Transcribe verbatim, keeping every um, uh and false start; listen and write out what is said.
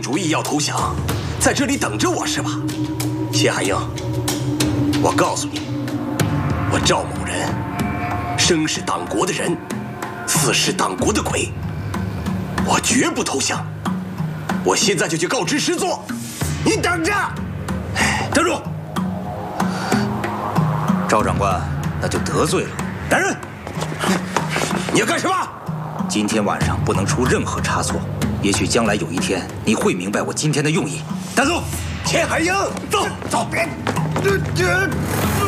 主意要投降，在这里等着我是吧？谢海英，我告诉你，我赵某人，生是党国的人，死是党国的鬼，我绝不投降。我现在就去告知师座，你等着。站住！ 赵长官，那就得罪了。 来人！你要干什么？ 今天晚上不能出任何差错，也许将来有一天你会明白我今天的用意。 站住！钱海英，走走！别！这这。